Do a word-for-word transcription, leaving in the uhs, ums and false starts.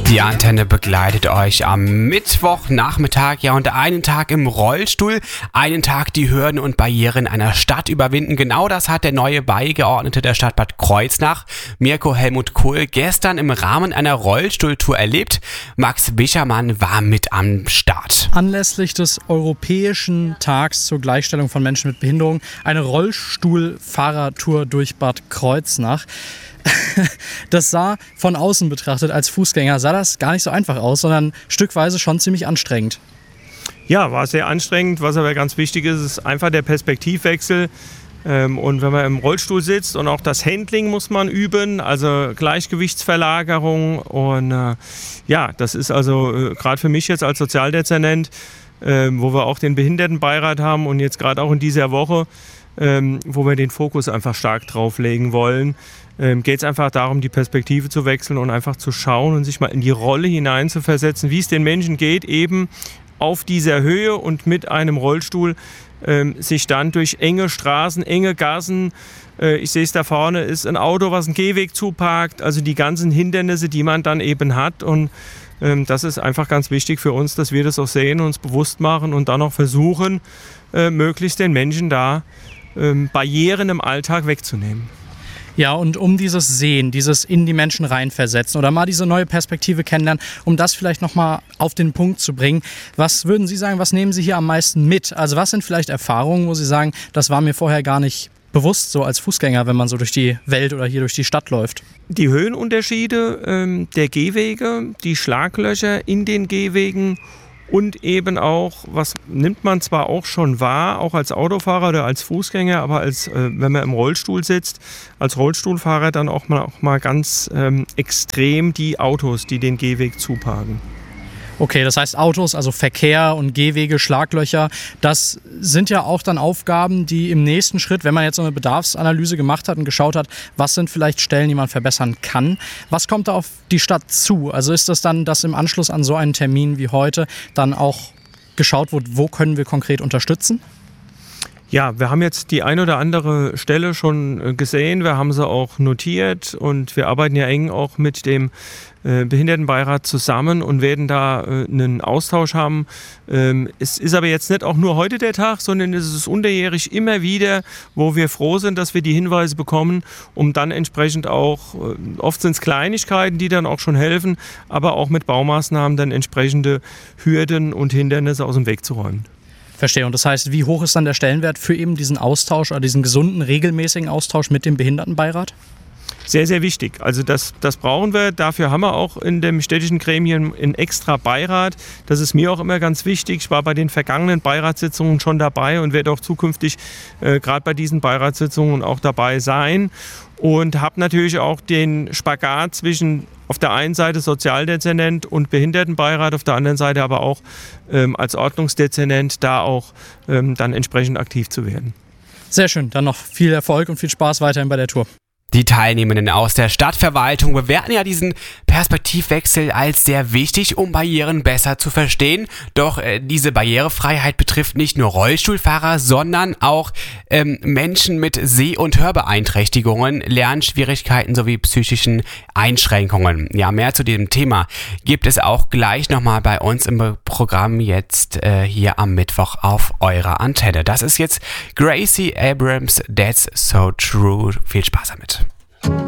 Die Antenne begleitet euch am Mittwochnachmittag, ja, und einen Tag im Rollstuhl, einen Tag die Hürden und Barrieren einer Stadt überwinden. Genau das hat der neue Beigeordnete der Stadt Bad Kreuznach, Mirko Helmut Kohl, gestern im Rahmen einer Rollstuhltour erlebt. Max Bischermann war mit am Start. Anlässlich des Europäischen Tags zur Gleichstellung von Menschen mit Behinderung eine Rollstuhlfahrertour durch Bad Kreuznach. Das sah von außen betrachtet als Fußgänger, sah das gar nicht so einfach aus, sondern stückweise schon ziemlich anstrengend. Ja, war sehr anstrengend. Was aber ganz wichtig ist, ist einfach der Perspektivwechsel. Und wenn man im Rollstuhl sitzt und auch das Handling muss man üben, also Gleichgewichtsverlagerung. Und äh, ja, das ist also äh, gerade für mich jetzt als Sozialdezernent, äh, wo wir auch den Behindertenbeirat haben und jetzt gerade auch in dieser Woche, äh, wo wir den Fokus einfach stark drauf legen wollen, äh, geht es einfach darum, die Perspektive zu wechseln und einfach zu schauen und sich mal in die Rolle hineinzuversetzen, wie es den Menschen geht, eben auf dieser Höhe und mit einem Rollstuhl ähm, sich dann durch enge Straßen, enge Gassen, äh, ich sehe es da vorne, ist ein Auto, was einen Gehweg zuparkt, also die ganzen Hindernisse, die man dann eben hat, und ähm, das ist einfach ganz wichtig für uns, dass wir das auch sehen, uns bewusst machen und dann auch versuchen, äh, möglichst den Menschen da ähm, Barrieren im Alltag wegzunehmen. Ja, und um dieses Sehen, dieses in die Menschen reinversetzen oder mal diese neue Perspektive kennenlernen, um das vielleicht nochmal auf den Punkt zu bringen, was würden Sie sagen, was nehmen Sie hier am meisten mit? Also was sind vielleicht Erfahrungen, wo Sie sagen, das war mir vorher gar nicht bewusst, so als Fußgänger, wenn man so durch die Welt oder hier durch die Stadt läuft? Die Höhenunterschiede ähm, der Gehwege, die Schlaglöcher in den Gehwegen und eben auch, was nimmt man zwar auch schon wahr, auch als Autofahrer oder als Fußgänger, aber als, äh, wenn man im Rollstuhl sitzt, als Rollstuhlfahrer dann auch mal, auch mal ganz ähm, extrem die Autos, die den Gehweg zuparken. Okay, das heißt Autos, also Verkehr und Gehwege, Schlaglöcher, das sind ja auch dann Aufgaben, die im nächsten Schritt, wenn man jetzt so eine Bedarfsanalyse gemacht hat und geschaut hat, was sind vielleicht Stellen, die man verbessern kann, was kommt da auf die Stadt zu? Also ist das dann, dass im Anschluss an so einen Termin wie heute dann auch geschaut wird, wo können wir konkret unterstützen? Ja, wir haben jetzt die ein oder andere Stelle schon gesehen, wir haben sie auch notiert und wir arbeiten ja eng auch mit dem äh, Behindertenbeirat zusammen und werden da äh, einen Austausch haben. Ähm, es ist aber jetzt nicht auch nur heute der Tag, sondern es ist unterjährig immer wieder, wo wir froh sind, dass wir die Hinweise bekommen, um dann entsprechend auch, äh, oft sind es Kleinigkeiten, die dann auch schon helfen, aber auch mit Baumaßnahmen dann entsprechende Hürden und Hindernisse aus dem Weg zu räumen. Verstehe. Und das heißt, wie hoch ist dann der Stellenwert für eben diesen Austausch oder diesen gesunden, regelmäßigen Austausch mit dem Behindertenbeirat? Sehr, sehr wichtig. Also das, das brauchen wir. Dafür haben wir auch in dem städtischen Gremium einen extra Beirat. Das ist mir auch immer ganz wichtig. Ich war bei den vergangenen Beiratssitzungen schon dabei und werde auch zukünftig äh, gerade bei diesen Beiratssitzungen auch dabei sein. Und habe natürlich auch den Spagat zwischen auf der einen Seite Sozialdezernent und Behindertenbeirat, auf der anderen Seite aber auch ähm, als Ordnungsdezernent da auch ähm, dann entsprechend aktiv zu werden. Sehr schön, dann noch viel Erfolg und viel Spaß weiterhin bei der Tour. Die Teilnehmenden aus der Stadtverwaltung bewerten ja diesen Perspektivwechsel als sehr wichtig, um Barrieren besser zu verstehen. Doch äh, diese Barrierefreiheit betrifft nicht nur Rollstuhlfahrer, sondern auch ähm, Menschen mit Seh- und Hörbeeinträchtigungen, Lernschwierigkeiten sowie psychischen Einschränkungen. Ja, mehr zu diesem Thema gibt es auch gleich nochmal bei uns im Programm jetzt äh, hier am Mittwoch auf eurer Antenne. Das ist jetzt Gracie Abrams, That's So True. Viel Spaß damit.